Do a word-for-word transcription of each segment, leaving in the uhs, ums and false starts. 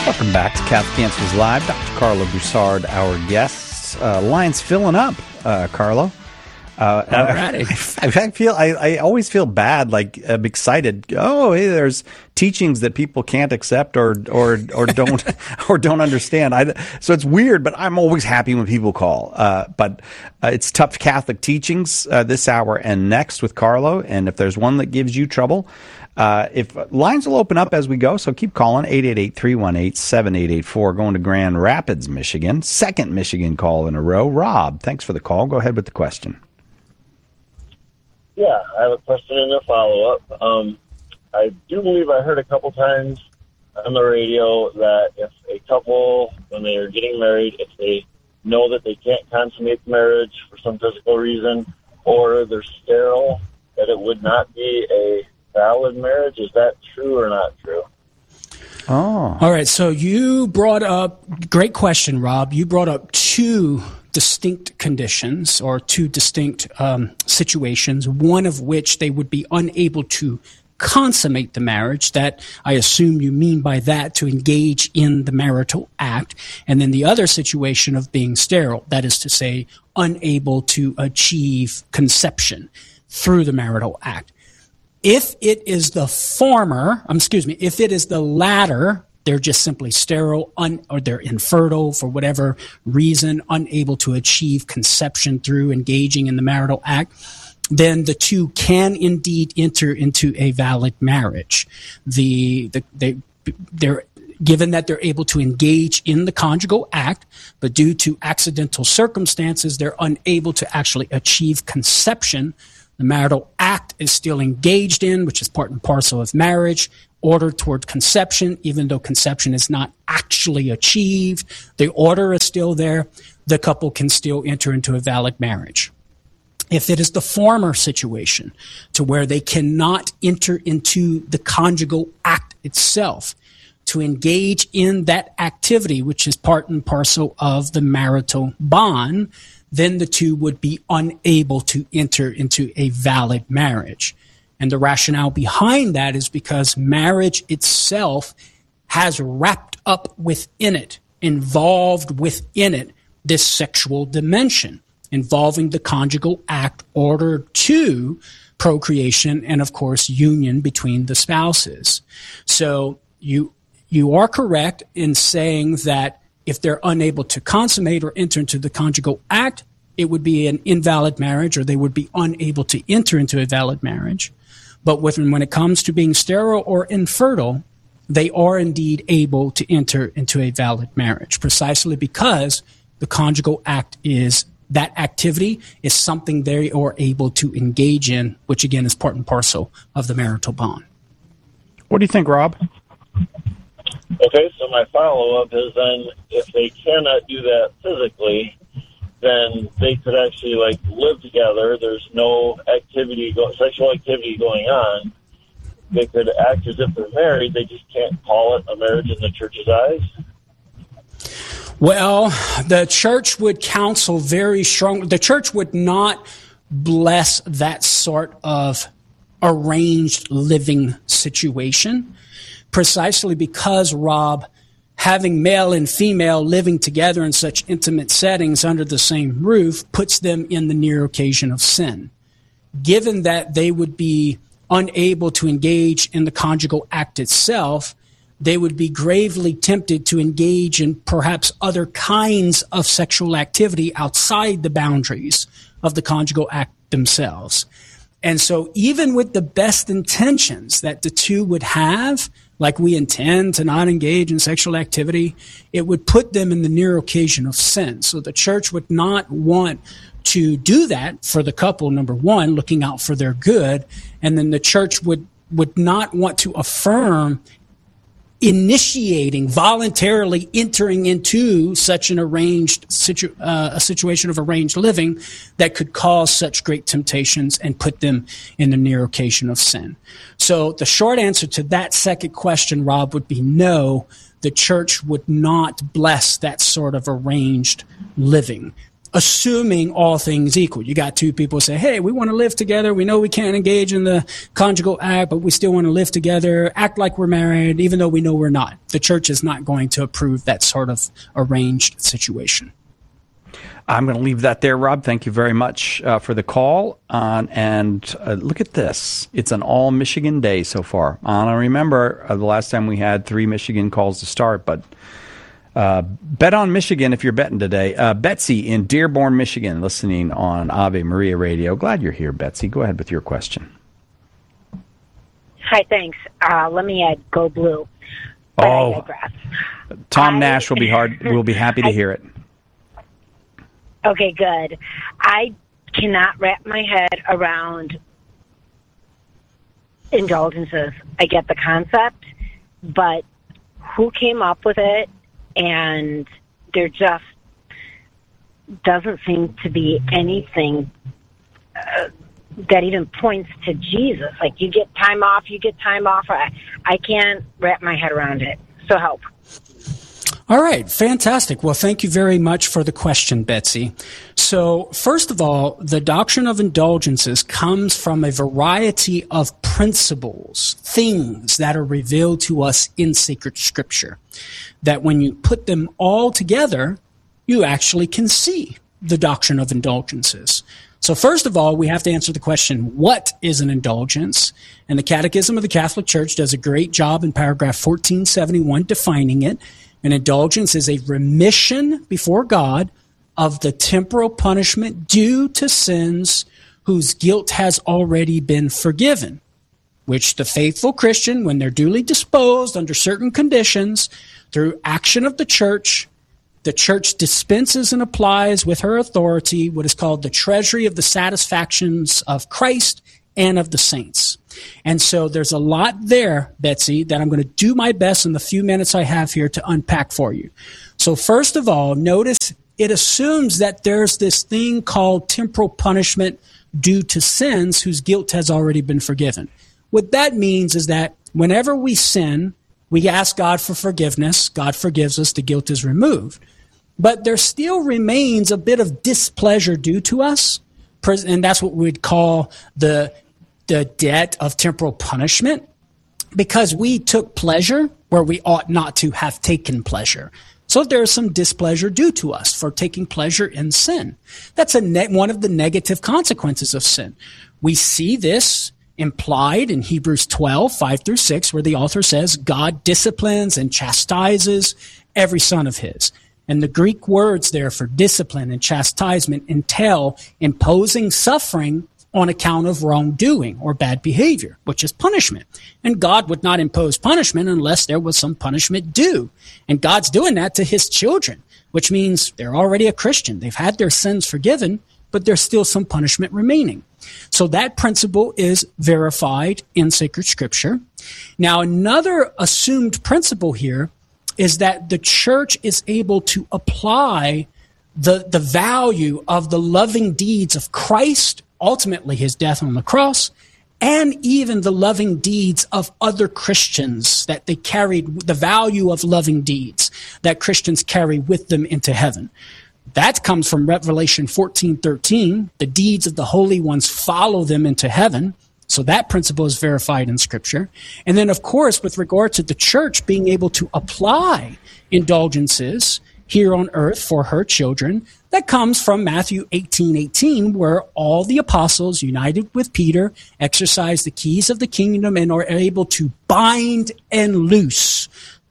Welcome back to Catholic Answers Live. Doctor Carlo Broussard, our guest. Uh, line's filling up, uh, Carlo. Uh, Alrighty. I, I feel I, I always feel bad, like I'm excited. Oh, hey, there's teachings that people can't accept or or or don't or don't understand. I, so it's weird, but I'm always happy when people call. Uh, but uh, it's Tough Catholic Teachings uh, this hour and next with Carlo. And if there's one that gives you trouble, uh, if lines will open up as we go, so keep calling eight eight eight, three one eight, seven eight eight four. Going to Grand Rapids, Michigan. Second Michigan call in a row. Rob, thanks for the call. Go ahead with the question. Yeah, I have a question and a follow-up. Um, I do believe I heard a couple times on the radio that if a couple, when they are getting married, if they know that they can't consummate the marriage for some physical reason, or they're sterile, that it would not be a valid marriage. Is that true or not true? Oh. All right, so you brought up, great question, Rob. You brought up two distinct conditions or two distinct um, situations, one of which they would be unable to consummate the marriage. That I assume you mean by that to engage in the marital act. And then the other situation of being sterile, that is to say, unable to achieve conception through the marital act. If it is the former, um, excuse me, if it is the latter, they're just simply sterile, un, or they're infertile for whatever reason, unable to achieve conception through engaging in the marital act, then the two can indeed enter into a valid marriage. The, the they they're given that they're able to engage in the conjugal act, but due to accidental circumstances, they're unable to actually achieve conception. The marital act is still engaged in, which is part and parcel of marriage, order toward conception, even though conception is not actually achieved. The order is still there. The couple can still enter into a valid marriage. If it is the former situation, to where they cannot enter into the conjugal act itself, to engage in that activity, which is part and parcel of the marital bond, then the two would be unable to enter into a valid marriage. And the rationale behind that is because marriage itself has wrapped up within it, involved within it, this sexual dimension involving the conjugal act ordered to procreation and, of course, union between the spouses. So you you are correct in saying that if they're unable to consummate or enter into the conjugal act, it would be an invalid marriage, or they would be unable to enter into a valid marriage. But when it comes to being sterile or infertile, they are indeed able to enter into a valid marriage, precisely because the conjugal act is, that activity is something they are able to engage in, which again is part and parcel of the marital bond. What do you think, Rob? Okay, so my follow-up is then if they cannot do that physically, then they could actually like live together. There's no activity, go- sexual activity going on. They could act as if they're married. They just can't call it a marriage in the church's eyes. Well, the church would counsel very strongly. The church would not bless that sort of arranged living situation, precisely because, Rob, having male and female living together in such intimate settings under the same roof puts them in the near occasion of sin. Given that they would be unable to engage in the conjugal act itself, they would be gravely tempted to engage in perhaps other kinds of sexual activity outside the boundaries of the conjugal act themselves. And so even with the best intentions that the two would have, like we intend to not engage in sexual activity, it would put them in the near occasion of sin. So the church would not want to do that for the couple, number one, looking out for their good. And then the church would, would not want to affirm initiating, voluntarily entering into such an arranged situ- uh, a situation of arranged living that could cause such great temptations and put them in the near occasion of sin. So the short answer to that second question, Rob, would be no. The church would not bless that sort of arranged living. assuming all things equal. You got two people say, hey, we want to live together. We know we can't engage in the conjugal act, but we still want to live together, act like we're married, even though we know we're not. The church is not going to approve that sort of arranged situation. I'm going to leave that there, Rob. Thank you very much uh, for the call. Uh, and uh, look at this. It's an all Michigan day so far. I don't remember uh, the last time we had three Michigan calls to start, but uh, bet on Michigan if you're betting today. Uh, Betsy in Dearborn, Michigan, listening on Ave Maria Radio. Glad you're here, Betsy. Go ahead with your question. Hi, thanks. Uh, let me add Go Blue. But oh, Tom I, Nash will be hard. We'll be happy to I, hear it. Okay, good. I cannot wrap my head around indulgences. I get the concept, but who came up with it? And there just doesn't seem to be anything uh, that even points to Jesus. Like, you get time off, you get time off. I, I can't wrap my head around it. So help. All right, fantastic. Well, thank you very much for the question, Betsy. So, first of all, the doctrine of indulgences comes from a variety of principles, things that are revealed to us in sacred scripture, that when you put them all together, you actually can see the doctrine of indulgences. So first of all, we have to answer the question, what is an indulgence? And the Catechism of the Catholic Church does a great job in paragraph fourteen seventy-one defining it. An indulgence is a remission before God of the temporal punishment due to sins whose guilt has already been forgiven, which the faithful Christian, when they're duly disposed under certain conditions, through action of the church, the church dispenses and applies with her authority what is called the treasury of the satisfactions of Christ and of the saints. And so there's a lot there, Betsy, that I'm going to do my best in the few minutes I have here to unpack for you. So first of all, notice it assumes that there's this thing called temporal punishment due to sins whose guilt has already been forgiven. What that means is that whenever we sin, we ask God for forgiveness. God forgives us. The guilt is removed. But there still remains a bit of displeasure due to us. And that's what we'd call the the debt of temporal punishment, because we took pleasure where we ought not to have taken pleasure. So there is some displeasure due to us for taking pleasure in sin. That's a ne- one of the negative consequences of sin. We see this implied in Hebrews twelve, five through six, where the author says, God disciplines and chastises every son of his. And the Greek words there for discipline and chastisement entail imposing suffering on account of wrongdoing or bad behavior, which is punishment. And God would not impose punishment unless there was some punishment due. And God's doing that to his children, which means they're already a Christian. They've had their sins forgiven, but there's still some punishment remaining. So that principle is verified in sacred scripture. Now, another assumed principle here is that the church is able to apply the, the value of the loving deeds of Christ, ultimately his death on the cross, and even the loving deeds of other Christians, that they carried, the value of loving deeds that Christians carry with them into heaven. That comes from Revelation fourteen thirteen. The deeds of the holy ones follow them into heaven. So that principle is verified in Scripture. And then, of course, with regard to the church being able to apply indulgences here on earth for her children, that comes from Matthew eighteen eighteen, where all the apostles, united with Peter, exercise the keys of the kingdom and are able to bind and loose.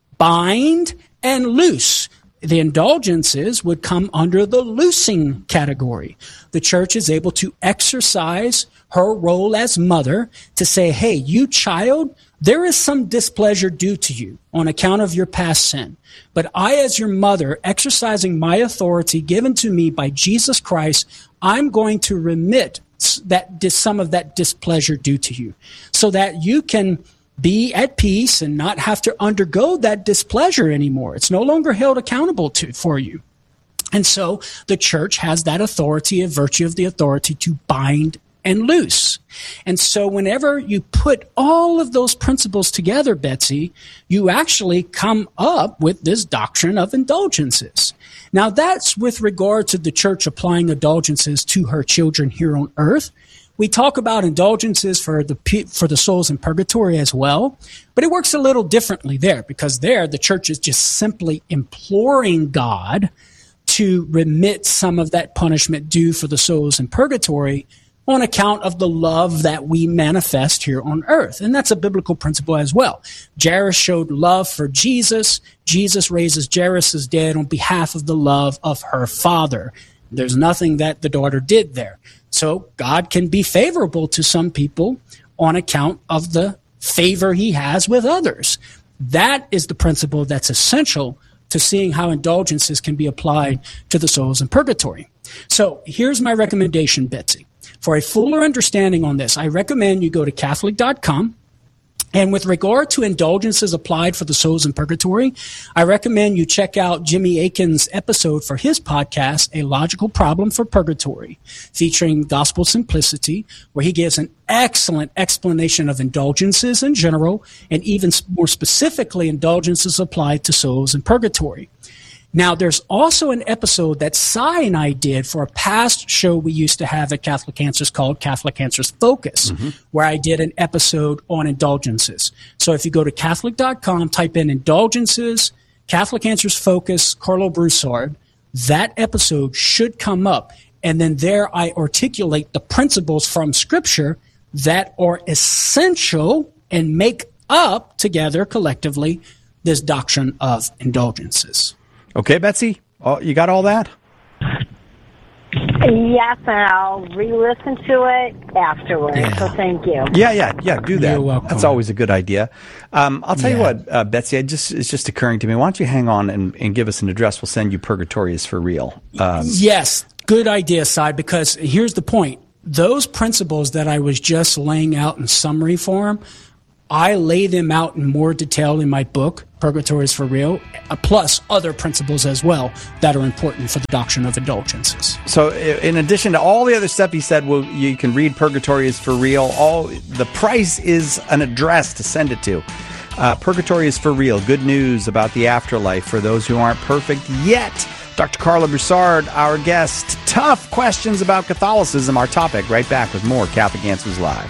Bind and loose. The indulgences would come under the loosing category. The church is able to exercise her role as mother to say, hey, you child, there is some displeasure due to you on account of your past sin. But I, as your mother, exercising my authority given to me by Jesus Christ, I'm going to remit that some of that displeasure due to you so that you can be at peace and not have to undergo that displeasure anymore. It's no longer held accountable to for you. And so the church has that authority, a virtue of the authority to bind and loose. And so whenever you put all of those principles together, Betsy, you actually come up with this doctrine of indulgences. Now, that's with regard to the church applying indulgences to her children here on earth. We talk about indulgences for the for the souls in purgatory as well, but it works a little differently there, because there the church is just simply imploring God to remit some of that punishment due for the souls in purgatory on account of the love that we manifest here on earth. And that's a biblical principle as well. Jairus showed love for Jesus. Jesus raises Jairus' dead on behalf of the love of her father. There's nothing that the daughter did there. So God can be favorable to some people on account of the favor he has with others. That is the principle that's essential to seeing how indulgences can be applied to the souls in purgatory. So here's my recommendation, Betsy. For a fuller understanding on this, I recommend you go to Catholic dot com. And with regard to indulgences applied for the souls in purgatory, I recommend you check out Jimmy Akin's episode for his podcast, A Logical Problem for Purgatory, featuring Gospel Simplicity, where he gives an excellent explanation of indulgences in general, and even more specifically, indulgences applied to souls in purgatory. Now, there's also an episode that Cy and I did for a past show we used to have at Catholic Answers called Catholic Answers Focus, mm-hmm. where I did an episode on indulgences. So if you go to Catholic dot com, type in indulgences, Catholic Answers Focus, Carlo Broussard, that episode should come up. And then there I articulate the principles from Scripture that are essential and make up together collectively this doctrine of indulgences. Okay, Betsy, oh, you got all that? Yes, and I'll re-listen to it afterwards, yeah. So thank you. Yeah, yeah, yeah, do that. You're welcome. That's always a good idea. Um, I'll tell yeah. you what, uh, Betsy, I just it's just occurring to me. Why don't you hang on and, and give us an address? We'll send you Purgatory is for Real. Um, yes, good idea, Cy, because here's the point. Those principles that I was just laying out in summary form, I lay them out in more detail in my book, Purgatory is for Real, plus other principles as well that are important for the doctrine of indulgences. So in addition to all the other stuff he said, well, you can read Purgatory is for Real. All the price is an address to send it to. Uh, Purgatory is for Real. Good news about the afterlife for those who aren't perfect yet. Doctor Carlo Broussard, our guest. Tough questions about Catholicism, our topic. Right back with more Catholic Answers Live.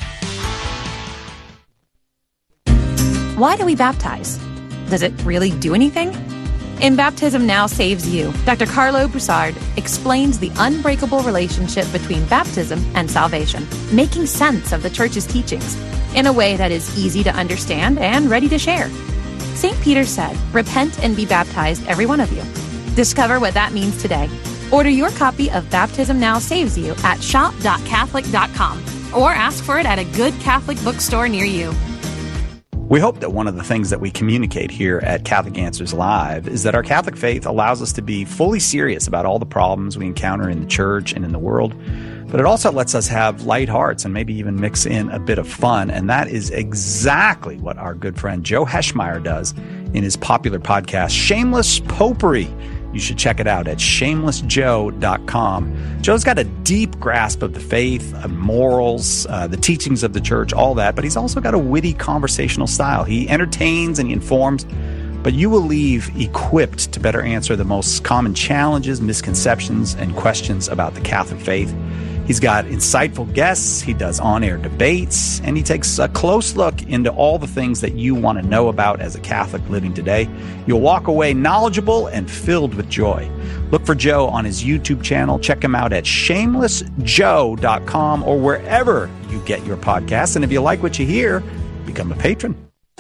Why do we baptize? Does it really do anything? In Baptism Now Saves You, Doctor Carlo Broussard explains the unbreakable relationship between baptism and salvation, making sense of the Church's teachings in a way that is easy to understand and ready to share. Saint Peter said, "Repent and be baptized, every one of you." Discover what that means today. Order your copy of Baptism Now Saves You at shop dot catholic dot com or ask for it at a good Catholic bookstore near you. We hope that one of the things that we communicate here at Catholic Answers Live is that our Catholic faith allows us to be fully serious about all the problems we encounter in the church and in the world, but it also lets us have light hearts and maybe even mix in a bit of fun, and that is exactly what our good friend Joe Heschmeyer does in his popular podcast, Shameless Popery. You should check it out at shameless joe dot com. Joe's got a deep grasp of the faith, of morals, uh, the teachings of the church, all that, but he's also got a witty conversational style. He entertains and he informs, but you will leave equipped to better answer the most common challenges, misconceptions, and questions about the Catholic faith. He's got insightful guests, he does on-air debates, and he takes a close look into all the things that you want to know about as a Catholic living today. You'll walk away knowledgeable and filled with joy. Look for Joe on his YouTube channel. Check him out at shameless joe dot com or wherever you get your podcasts. And if you like what you hear, become a patron.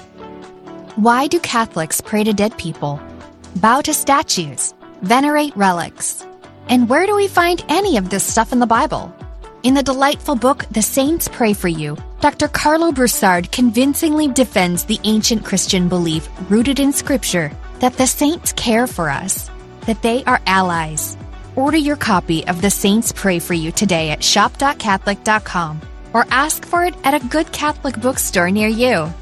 Why do Catholics pray to dead people, bow to statues, venerate relics? And where do we find any of this stuff in the Bible? In the delightful book, The Saints Pray for You, Doctor Carlo Broussard convincingly defends the ancient Christian belief rooted in Scripture that the saints care for us, that they are allies. Order your copy of The Saints Pray for You today at shop dot catholic dot com or ask for it at a good Catholic bookstore near you.